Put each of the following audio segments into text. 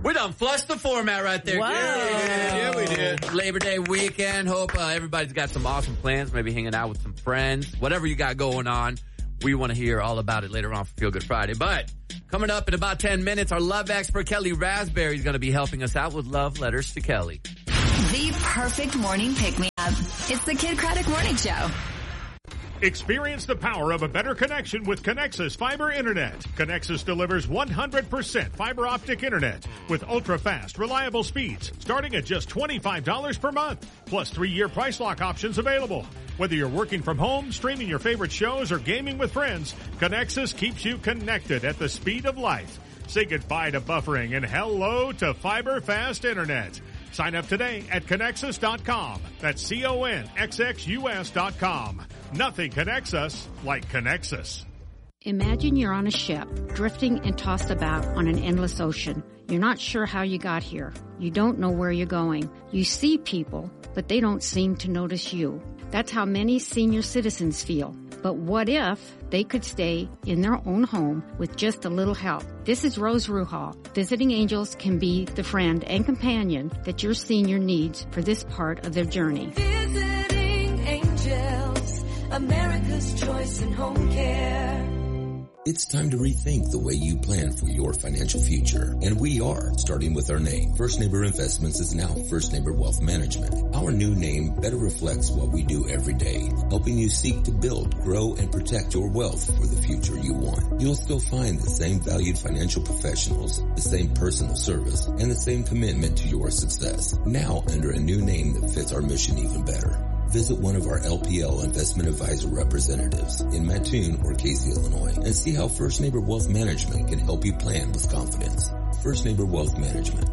We done flushed the format right there. Wow. Yeah, we did. Labor Day weekend. Hope everybody's got some awesome plans, maybe hanging out with some friends. Whatever you got going on, we want to hear all about it later on for Feel Good Friday. But coming up in about 10 minutes, our love expert, Kelly Raspberry, is going to be helping us out with love letters to Kelly. The perfect morning pick-me-up. It's the Kid Craddock Morning Show. Experience the power of a better connection with Connexus Fiber Internet. Connexus delivers 100% fiber optic internet with ultra-fast, reliable speeds starting at just $25 per month, plus 3-year price lock options available. Whether you're working from home, streaming your favorite shows, or gaming with friends, Connexus keeps you connected at the speed of light. Say goodbye to buffering and hello to fiber fast internet. Sign up today at Connexus.com. That's CONXXUS.com. Nothing connects us like Connexus. Imagine you're on a ship, drifting and tossed about on an endless ocean. You're not sure how you got here. You don't know where you're going. You see people, but they don't seem to notice you. That's how many senior citizens feel. But what if they could stay in their own home with just a little help? This is Rose Ruhal. Visiting Angels can be the friend and companion that your senior needs for this part of their journey. Visiting Angels, America's choice in home care. It's time to rethink the way you plan for your financial future. And we are, starting with our name. First Neighbor Investments is now First Neighbor Wealth Management. Our new name better reflects what we do every day, helping you seek to build, grow, and protect your wealth for the future you want. You'll still find the same valued financial professionals, the same personal service, and the same commitment to your success. Now under a new name that fits our mission even better. Visit one of our LPL Investment Advisor representatives in Mattoon or Casey, Illinois, and see how First Neighbor Wealth Management can help you plan with confidence. First Neighbor Wealth Management,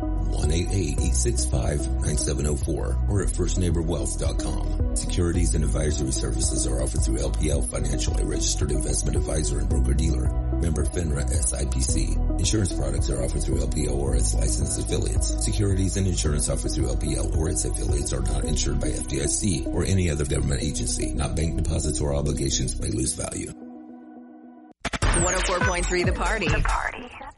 1-888-865-9704 or at firstneighborwealth.com. Securities and advisory services are offered through LPL Financial, a registered investment advisor and broker-dealer. Member FINRA SIPC. Insurance products are offered through LPL or its licensed affiliates. Securities and insurance offered through LPL or its affiliates are not insured by FDIC or any other government agency. Not bank deposits or obligations may lose value. 104.3 The Party.